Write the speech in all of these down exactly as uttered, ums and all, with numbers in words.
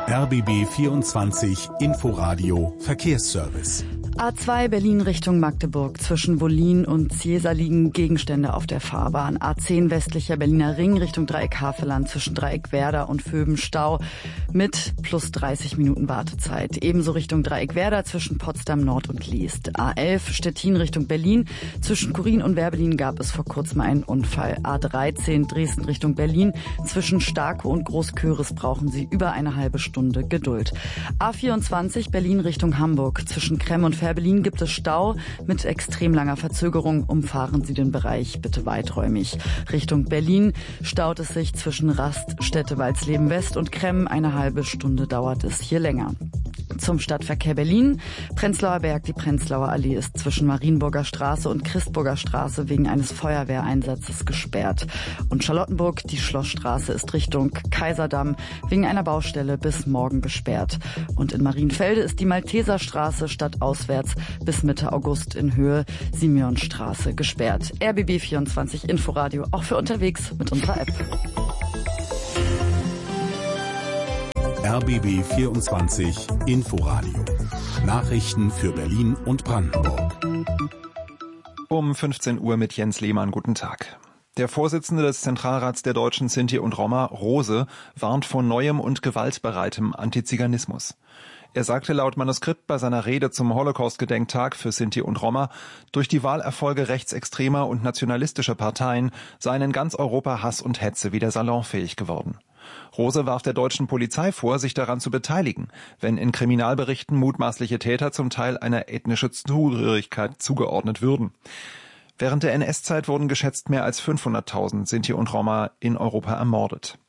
R B B vierundzwanzig Inforadio Verkehrsservice. A zwei Berlin Richtung Magdeburg. Zwischen Wollin und Ziesa liegen Gegenstände auf der Fahrbahn. A zehn westlicher Berliner Ring Richtung Dreieck Havelland zwischen Dreieck Werder und Vöben Stau mit plus dreißig Minuten Wartezeit. Ebenso Richtung Dreieck Werder zwischen Potsdam Nord und Liest. A elf Stettin Richtung Berlin. Zwischen Kurin und Werbelin gab es vor kurzem einen Unfall. A dreizehn Dresden Richtung Berlin. Zwischen Starkow und Großköris brauchen Sie über eine halbe Stunde Geduld. A vierundzwanzig Berlin Richtung Hamburg. Zwischen Kremm und Berlin gibt es Stau mit extrem langer Verzögerung. Umfahren Sie den Bereich bitte weiträumig. Richtung Berlin staut es sich zwischen Raststätte Walsleben West und Kremm. Eine halbe Stunde dauert es hier länger. Zum Stadtverkehr Berlin. Prenzlauer Berg, die Prenzlauer Allee ist zwischen Marienburger Straße und Christburger Straße wegen eines Feuerwehreinsatzes gesperrt. Und Charlottenburg, die Schlossstraße ist Richtung Kaiserdamm wegen einer Baustelle bis morgen gesperrt. Und in Marienfelde ist die Malteserstraße stadtauswärts bis Mitte August in Höhe Simeonstraße gesperrt. R B B vierundzwanzig Inforadio, auch für unterwegs mit unserer App. R B B vierundzwanzig Inforadio. Nachrichten für Berlin und Brandenburg. Um fünfzehn Uhr mit Jens Lehmann. Guten Tag. Der Vorsitzende des Zentralrats der Deutschen Sinti und Roma, Rose, warnt vor neuem und gewaltbereitem Antiziganismus. Er sagte laut Manuskript bei seiner Rede zum Holocaust-Gedenktag für Sinti und Roma, durch die Wahlerfolge rechtsextremer und nationalistischer Parteien seien in ganz Europa Hass und Hetze wieder salonfähig geworden. Rose warf der deutschen Polizei vor, sich daran zu beteiligen, wenn in Kriminalberichten mutmaßliche Täter zum Teil einer ethnischen Zugehörigkeit zugeordnet würden. Während der N S-Zeit wurden geschätzt mehr als fünfhunderttausend Sinti und Roma in Europa ermordet.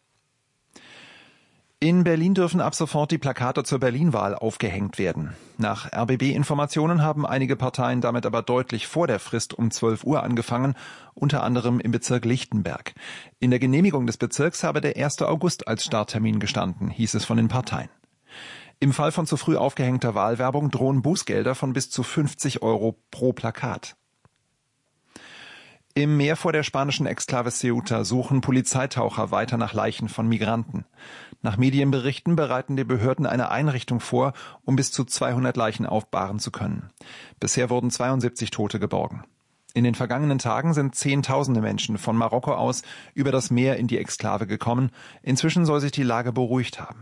In Berlin dürfen ab sofort die Plakate zur Berlin-Wahl aufgehängt werden. Nach R B B-Informationen haben einige Parteien damit aber deutlich vor der Frist um zwölf Uhr angefangen, unter anderem im Bezirk Lichtenberg. In der Genehmigung des Bezirks habe der erster August als Starttermin gestanden, hieß es von den Parteien. Im Fall von zu früh aufgehängter Wahlwerbung drohen Bußgelder von bis zu fünfzig Euro pro Plakat. Im Meer vor der spanischen Exklave Ceuta suchen Polizeitaucher weiter nach Leichen von Migranten. Nach Medienberichten bereiten die Behörden eine Einrichtung vor, um bis zu zweihundert Leichen aufbahren zu können. Bisher wurden zweiundsiebzig Tote geborgen. In den vergangenen Tagen sind Zehntausende Menschen von Marokko aus über das Meer in die Exklave gekommen. Inzwischen soll sich die Lage beruhigt haben.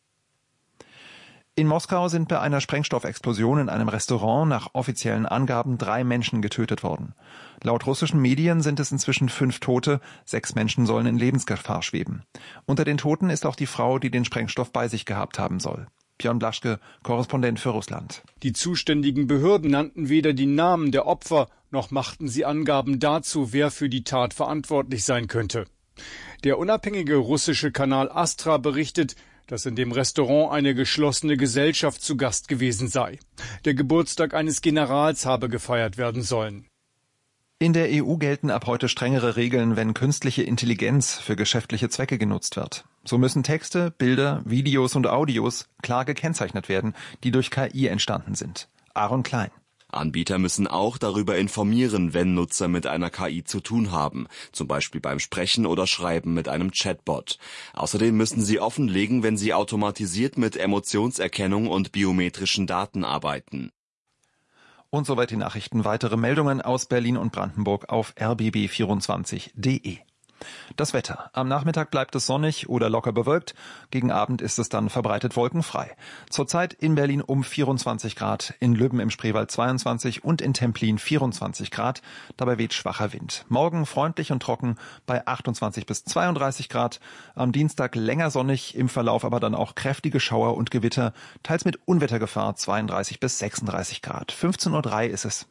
In Moskau sind bei einer Sprengstoffexplosion in einem Restaurant nach offiziellen Angaben drei Menschen getötet worden. Laut russischen Medien sind es inzwischen fünf Tote, sechs Menschen sollen in Lebensgefahr schweben. Unter den Toten ist auch die Frau, die den Sprengstoff bei sich gehabt haben soll. Björn Blaschke, Korrespondent für Russland. Die zuständigen Behörden nannten weder die Namen der Opfer, noch machten sie Angaben dazu, wer für die Tat verantwortlich sein könnte. Der unabhängige russische Kanal Astra berichtet, dass in dem Restaurant eine geschlossene Gesellschaft zu Gast gewesen sei. Der Geburtstag eines Generals habe gefeiert werden sollen. In der E U gelten ab heute strengere Regeln, wenn künstliche Intelligenz für geschäftliche Zwecke genutzt wird. So müssen Texte, Bilder, Videos und Audios klar gekennzeichnet werden, die durch K I entstanden sind. Aaron Klein. Anbieter müssen auch darüber informieren, wenn Nutzer mit einer K I zu tun haben, zum Beispiel beim Sprechen oder Schreiben mit einem Chatbot. Außerdem müssen sie offenlegen, wenn sie automatisiert mit Emotionserkennung und biometrischen Daten arbeiten. Und soweit die Nachrichten. Weitere Meldungen aus Berlin und Brandenburg auf r b b vierundzwanzig punkt d e. Das Wetter. Am Nachmittag bleibt es sonnig oder locker bewölkt. Gegen Abend ist es dann verbreitet wolkenfrei. Zurzeit in Berlin um vierundzwanzig Grad, in Lübben im Spreewald zweiundzwanzig und in Templin vierundzwanzig Grad. Dabei weht schwacher Wind. Morgen freundlich und trocken bei achtundzwanzig bis zweiunddreißig Grad. Am Dienstag länger sonnig, im Verlauf aber dann auch kräftige Schauer und Gewitter, teils mit Unwettergefahr zweiunddreißig bis sechsunddreißig Grad. fünfzehn Uhr drei ist es.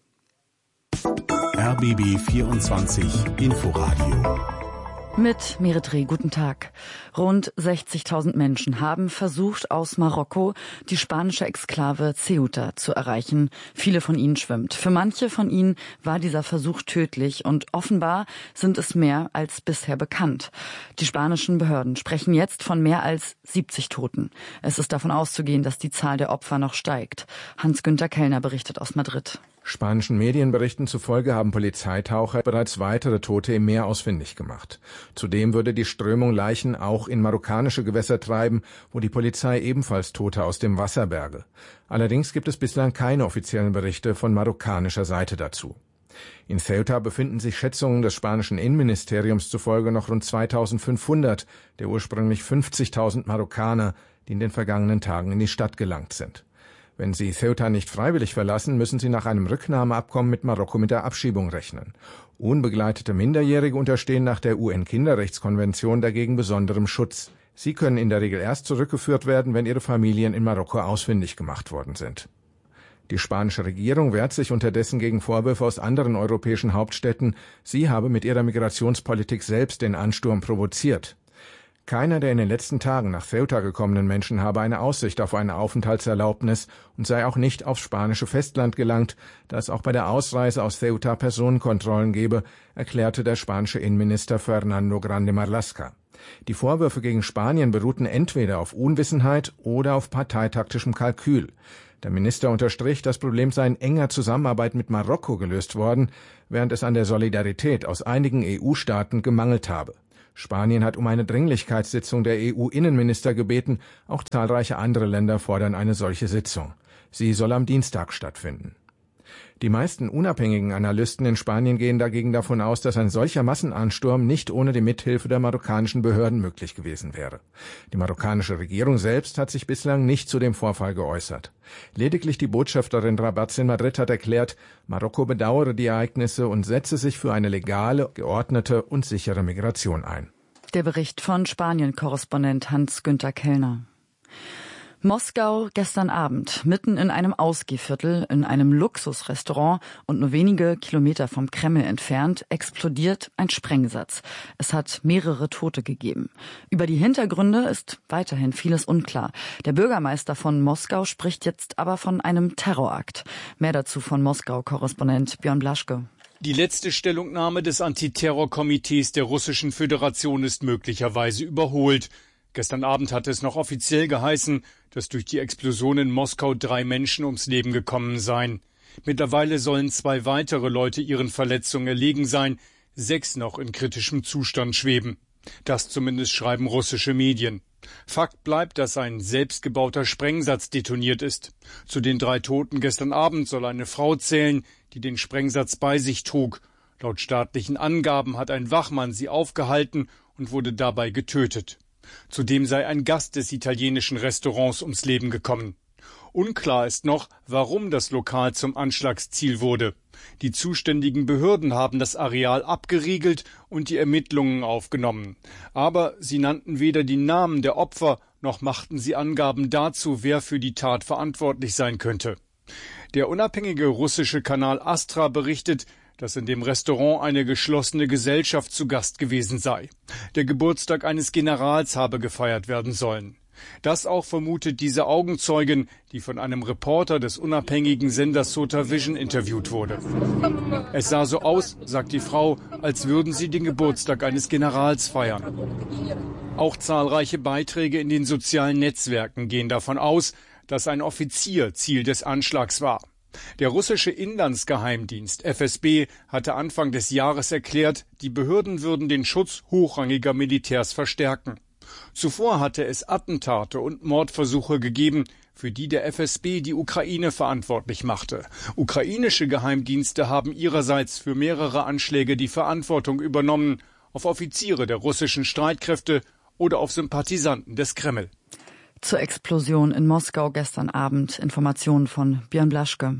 R B B vierundzwanzig Inforadio. Mit Meretre, guten Tag. Rund sechzigtausend Menschen haben versucht, aus Marokko die spanische Exklave Ceuta zu erreichen. Viele von ihnen schwimmt. Für manche von ihnen war dieser Versuch tödlich und offenbar sind es mehr als bisher bekannt. Die spanischen Behörden sprechen jetzt von mehr als siebzig Toten. Es ist davon auszugehen, dass die Zahl der Opfer noch steigt. Hans-Günther Kellner berichtet aus Madrid. Spanischen Medienberichten zufolge haben Polizeitaucher bereits weitere Tote im Meer ausfindig gemacht. Zudem würde die Strömung Leichen auch in marokkanische Gewässer treiben, wo die Polizei ebenfalls Tote aus dem Wasser berge. Allerdings gibt es bislang keine offiziellen Berichte von marokkanischer Seite dazu. In Ceuta befinden sich Schätzungen des spanischen Innenministeriums zufolge noch rund zweitausendfünfhundert der ursprünglich fünfzigtausend Marokkaner, die in den vergangenen Tagen in die Stadt gelangt sind. Wenn sie Ceuta nicht freiwillig verlassen, müssen sie nach einem Rücknahmeabkommen mit Marokko mit der Abschiebung rechnen. Unbegleitete Minderjährige unterstehen nach der U N-Kinderrechtskonvention dagegen besonderem Schutz. Sie können in der Regel erst zurückgeführt werden, wenn ihre Familien in Marokko ausfindig gemacht worden sind. Die spanische Regierung wehrt sich unterdessen gegen Vorwürfe aus anderen europäischen Hauptstädten, sie habe mit ihrer Migrationspolitik selbst den Ansturm provoziert. Keiner der in den letzten Tagen nach Ceuta gekommenen Menschen habe eine Aussicht auf eine Aufenthaltserlaubnis und sei auch nicht aufs spanische Festland gelangt, da es auch bei der Ausreise aus Ceuta Personenkontrollen gebe, erklärte der spanische Innenminister Fernando Grande Marlaska. Die Vorwürfe gegen Spanien beruhten entweder auf Unwissenheit oder auf parteitaktischem Kalkül. Der Minister unterstrich, das Problem sei in enger Zusammenarbeit mit Marokko gelöst worden, während es an der Solidarität aus einigen E U-Staaten gemangelt habe. Spanien hat um eine Dringlichkeitssitzung der E U-Innenminister gebeten, auch zahlreiche andere Länder fordern eine solche Sitzung. Sie soll am Dienstag stattfinden. Die meisten unabhängigen Analysten in Spanien gehen dagegen davon aus, dass ein solcher Massenansturm nicht ohne die Mithilfe der marokkanischen Behörden möglich gewesen wäre. Die marokkanische Regierung selbst hat sich bislang nicht zu dem Vorfall geäußert. Lediglich die Botschafterin Rabats in Madrid hat erklärt, Marokko bedauere die Ereignisse und setze sich für eine legale, geordnete und sichere Migration ein. Der Bericht von Spanien-Korrespondent Hans-Günther Kellner. Moskau gestern Abend, mitten in einem Ausgehviertel, in einem Luxusrestaurant und nur wenige Kilometer vom Kreml entfernt, explodiert ein Sprengsatz. Es hat mehrere Tote gegeben. Über die Hintergründe ist weiterhin vieles unklar. Der Bürgermeister von Moskau spricht jetzt aber von einem Terrorakt. Mehr dazu von Moskau-Korrespondent Björn Blaschke. Die letzte Stellungnahme des Antiterrorkomitees der Russischen Föderation ist möglicherweise überholt. Gestern Abend hatte es noch offiziell geheißen, dass durch die Explosion in Moskau drei Menschen ums Leben gekommen seien. Mittlerweile sollen zwei weitere Leute ihren Verletzungen erlegen sein, sechs noch in kritischem Zustand schweben. Das zumindest schreiben russische Medien. Fakt bleibt, dass ein selbstgebauter Sprengsatz detoniert ist. Zu den drei Toten gestern Abend soll eine Frau zählen, die den Sprengsatz bei sich trug. Laut staatlichen Angaben hat ein Wachmann sie aufgehalten und wurde dabei getötet. Zudem sei ein Gast des italienischen Restaurants ums Leben gekommen. Unklar ist noch, warum das Lokal zum Anschlagsziel wurde. Die zuständigen Behörden haben das Areal abgeriegelt und die Ermittlungen aufgenommen. Aber sie nannten weder die Namen der Opfer, noch machten sie Angaben dazu, wer für die Tat verantwortlich sein könnte. Der unabhängige russische Kanal Astra berichtet, dass in dem Restaurant eine geschlossene Gesellschaft zu Gast gewesen sei. Der Geburtstag eines Generals habe gefeiert werden sollen. Das auch vermutet diese Augenzeugin, die von einem Reporter des unabhängigen Senders Sota Vision interviewt wurde. Es sah so aus, sagt die Frau, als würden sie den Geburtstag eines Generals feiern. Auch zahlreiche Beiträge in den sozialen Netzwerken gehen davon aus, dass ein Offizier Ziel des Anschlags war. Der russische Inlandsgeheimdienst F S B hatte Anfang des Jahres erklärt, die Behörden würden den Schutz hochrangiger Militärs verstärken. Zuvor hatte es Attentate und Mordversuche gegeben, für die der F S B die Ukraine verantwortlich machte. Ukrainische Geheimdienste haben ihrerseits für mehrere Anschläge die Verantwortung übernommen, auf Offiziere der russischen Streitkräfte oder auf Sympathisanten des Kreml. Zur Explosion in Moskau gestern Abend. Informationen von Björn Blaschke.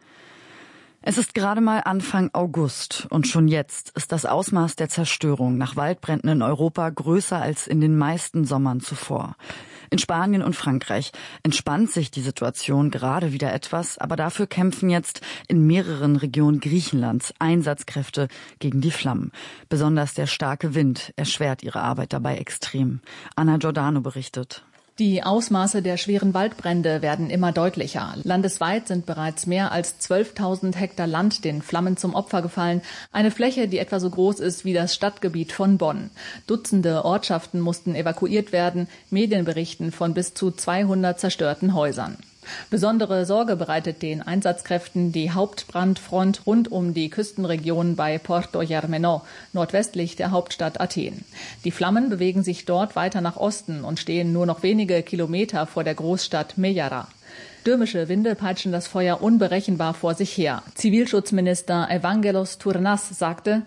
Es ist gerade mal Anfang August und schon jetzt ist das Ausmaß der Zerstörung nach Waldbränden in Europa größer als in den meisten Sommern zuvor. In Spanien und Frankreich entspannt sich die Situation gerade wieder etwas, aber dafür kämpfen jetzt in mehreren Regionen Griechenlands Einsatzkräfte gegen die Flammen. Besonders der starke Wind erschwert ihre Arbeit dabei extrem. Anna Giordano berichtet. Die Ausmaße der schweren Waldbrände werden immer deutlicher. Landesweit sind bereits mehr als zwölftausend Hektar Land den Flammen zum Opfer gefallen. Eine Fläche, die etwa so groß ist wie das Stadtgebiet von Bonn. Dutzende Ortschaften mussten evakuiert werden. Medien berichten von bis zu zweihundert zerstörten Häusern. Besondere Sorge bereitet den Einsatzkräften die Hauptbrandfront rund um die Küstenregion bei Porto Germano, nordwestlich der Hauptstadt Athen. Die Flammen bewegen sich dort weiter nach Osten und stehen nur noch wenige Kilometer vor der Großstadt Mejara. Stürmische Winde peitschen das Feuer unberechenbar vor sich her. Zivilschutzminister Evangelos Tournas sagte: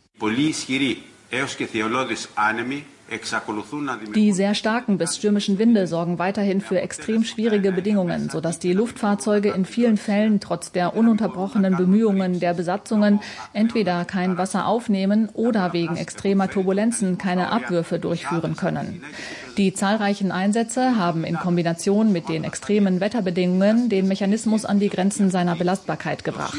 Die sehr starken bis stürmischen Winde sorgen weiterhin für extrem schwierige Bedingungen, sodass die Luftfahrzeuge in vielen Fällen trotz der ununterbrochenen Bemühungen der Besatzungen entweder kein Wasser aufnehmen oder wegen extremer Turbulenzen keine Abwürfe durchführen können. Die zahlreichen Einsätze haben in Kombination mit den extremen Wetterbedingungen den Mechanismus an die Grenzen seiner Belastbarkeit gebracht.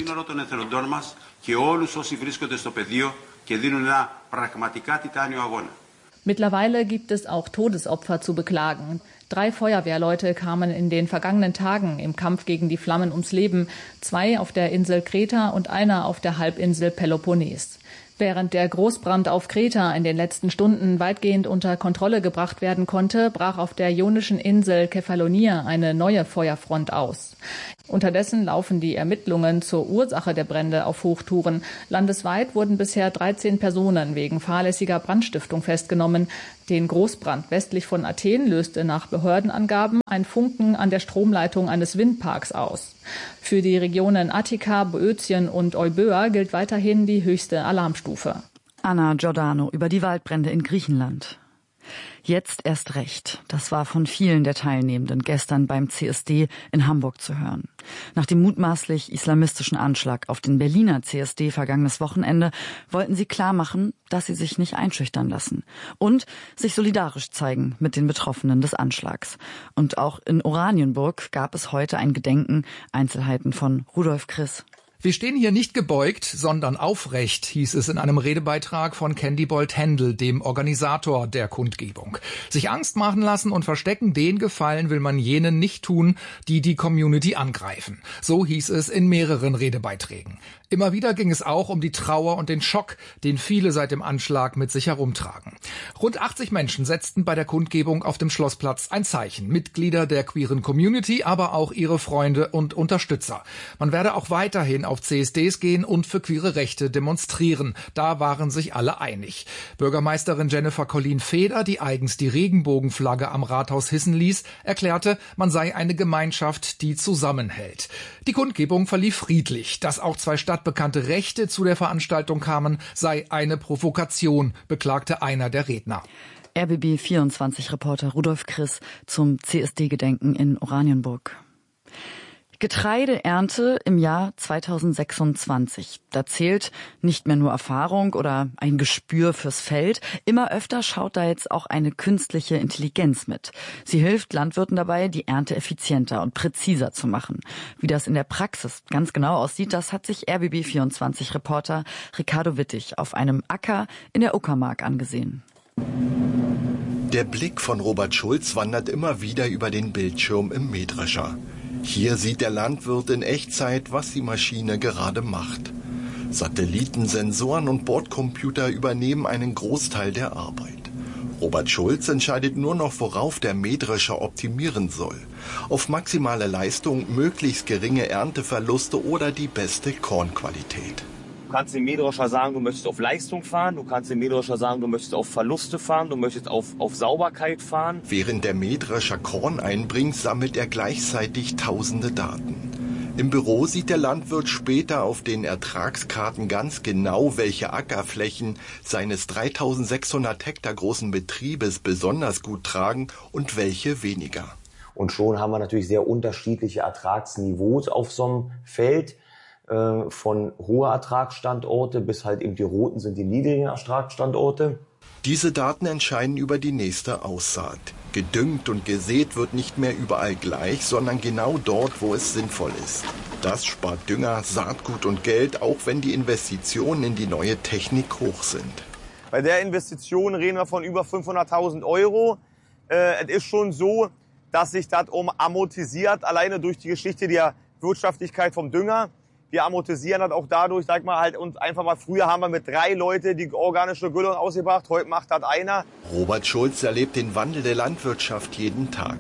Mittlerweile gibt es auch Todesopfer zu beklagen. Drei Feuerwehrleute kamen in den vergangenen Tagen im Kampf gegen die Flammen ums Leben, zwei auf der Insel Kreta und einer auf der Halbinsel Peloponnes. Während der Großbrand auf Kreta in den letzten Stunden weitgehend unter Kontrolle gebracht werden konnte, brach auf der ionischen Insel Kefalonia eine neue Feuerfront aus. Unterdessen laufen die Ermittlungen zur Ursache der Brände auf Hochtouren. Landesweit wurden bisher dreizehn Personen wegen fahrlässiger Brandstiftung festgenommen. Den Großbrand westlich von Athen löste nach Behördenangaben ein Funken an der Stromleitung eines Windparks aus. Für die Regionen Attika, Boötien und Euböa gilt weiterhin die höchste Alarmstufe. Anna Giordano über die Waldbrände in Griechenland. Jetzt erst recht. Das war von vielen der Teilnehmenden gestern beim C S D in Hamburg zu hören. Nach dem mutmaßlich islamistischen Anschlag auf den Berliner C S D vergangenes Wochenende wollten sie klarmachen, dass sie sich nicht einschüchtern lassen und sich solidarisch zeigen mit den Betroffenen des Anschlags. Und auch in Oranienburg gab es heute ein Gedenken. Einzelheiten von Rudolf Kriss. Wir stehen hier nicht gebeugt, sondern aufrecht, hieß es in einem Redebeitrag von Candy Bolt-Händel, dem Organisator der Kundgebung. Sich Angst machen lassen und verstecken, den Gefallen will man jenen nicht tun, die die Community angreifen. So hieß es in mehreren Redebeiträgen. Immer wieder ging es auch um die Trauer und den Schock, den viele seit dem Anschlag mit sich herumtragen. Rund achtzig Menschen setzten bei der Kundgebung auf dem Schlossplatz ein Zeichen. Mitglieder der queeren Community, aber auch ihre Freunde und Unterstützer. Man werde auch weiterhin auf C S Ds gehen und für queere Rechte demonstrieren. Da waren sich alle einig. Bürgermeisterin Jennifer Colleen-Feder, die eigens die Regenbogenflagge am Rathaus hissen ließ, erklärte, man sei eine Gemeinschaft, die zusammenhält. Die Kundgebung verlief friedlich. Dass auch zwei stadtbekannte Rechte zu der Veranstaltung kamen, sei eine Provokation, beklagte einer der Redner. R B B vierundzwanzig-Reporter Rudolf Kriss zum C S D-Gedenken in Oranienburg. Getreideernte im Jahr zweitausendsechsundzwanzig. Da zählt nicht mehr nur Erfahrung oder ein Gespür fürs Feld. Immer öfter schaut da jetzt auch eine künstliche Intelligenz mit. Sie hilft Landwirten dabei, die Ernte effizienter und präziser zu machen. Wie das in der Praxis ganz genau aussieht, das hat sich R B B vierundzwanzig-Reporter Ricardo Wittig auf einem Acker in der Uckermark angesehen. Der Blick von Robert Schulz wandert immer wieder über den Bildschirm im Mähdrescher. Hier sieht der Landwirt in Echtzeit, was die Maschine gerade macht. Satelliten, Sensoren und Bordcomputer übernehmen einen Großteil der Arbeit. Robert Schulz entscheidet nur noch, worauf der Mähdrescher optimieren soll. Auf maximale Leistung, möglichst geringe Ernteverluste oder die beste Kornqualität. Du kannst dem Mähdrescher sagen, du möchtest auf Leistung fahren, du kannst dem Mähdrescher sagen, du möchtest auf Verluste fahren, du möchtest auf, auf Sauberkeit fahren. Während der Mähdrescher Korn einbringt, sammelt er gleichzeitig tausende Daten. Im Büro sieht der Landwirt später auf den Ertragskarten ganz genau, welche Ackerflächen seines dreitausendsechshundert Hektar großen Betriebes besonders gut tragen und welche weniger. Und schon haben wir natürlich sehr unterschiedliche Ertragsniveaus auf so einem Feld. Von hoher Ertragsstandorte bis halt eben die roten sind die niedrigen Ertragsstandorte. Diese Daten entscheiden über die nächste Aussaat. Gedüngt und gesät wird nicht mehr überall gleich, sondern genau dort, wo es sinnvoll ist. Das spart Dünger, Saatgut und Geld, auch wenn die Investitionen in die neue Technik hoch sind. Bei der Investition reden wir von über fünfhunderttausend Euro. Äh, es ist schon so, dass sich das um amortisiert, alleine durch die Geschichte der Wirtschaftlichkeit vom Dünger. Wir amortisieren das auch dadurch, sag mal, halt uns einfach mal, früher haben wir mit drei Leuten die organische Gülle ausgebracht, heute macht das einer. Robert Schulz erlebt den Wandel der Landwirtschaft jeden Tag.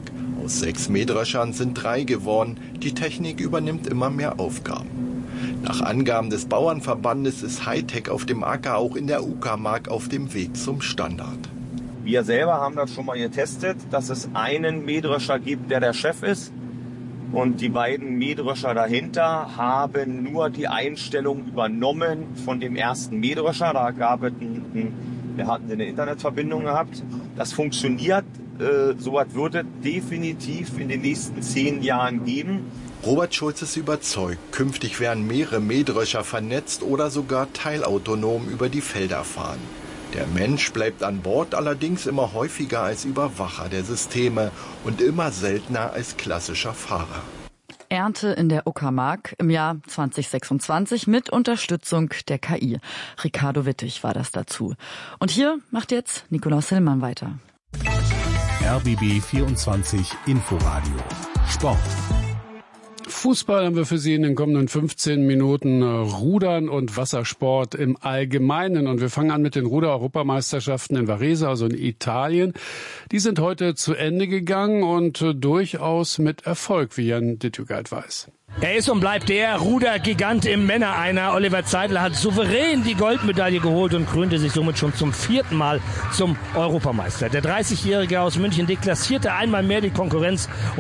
Aus sechs Mähdreschern sind drei geworden. Die Technik übernimmt immer mehr Aufgaben. Nach Angaben des Bauernverbandes ist Hightech auf dem Acker auch in der Uckermark auf dem Weg zum Standard. Wir selber haben das schon mal getestet, dass es einen Mähdrescher gibt, der der Chef ist. Und die beiden Mähdrescher dahinter haben nur die Einstellung übernommen von dem ersten Mähdrescher. Da gab es ein, wir hatten eine Internetverbindung gehabt. Das funktioniert. Äh, so was wird es definitiv in den nächsten zehn Jahren geben. Robert Schulz ist überzeugt, künftig werden mehrere Mähdrescher vernetzt oder sogar teilautonom über die Felder fahren. Der Mensch bleibt an Bord, allerdings immer häufiger als Überwacher der Systeme und immer seltener als klassischer Fahrer. Ernte in der Uckermark im Jahr zwanzig sechsundzwanzig mit Unterstützung der K I. Ricardo Wittig war das dazu. Und hier macht jetzt Nikolaus Hillmann weiter. R B B vierundzwanzig Inforadio Sport. Fußball haben wir für Sie in den kommenden fünfzehn Minuten, Rudern und Wassersport im Allgemeinen. Und wir fangen an mit den Ruder-Europameisterschaften in Varese, also in Italien. Die sind heute zu Ende gegangen und durchaus mit Erfolg, wie Jan Dittjugeit weiß. Er ist und bleibt der Rudergigant im Männereiner. Oliver Zeidler hat souverän die Goldmedaille geholt und krönte sich somit schon zum vierten Mal zum Europameister. Der dreißigjährige aus München deklassierte einmal mehr die Konkurrenz